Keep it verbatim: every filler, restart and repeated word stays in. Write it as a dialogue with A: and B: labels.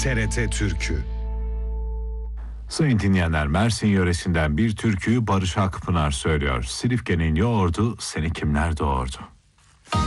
A: T R T Türkü.
B: Sayın dinleyenler, Mersin yöresinden bir türküyü Barış Akpınar söylüyor. Silifke'nin yoğurdu, seni kimler doğurdu?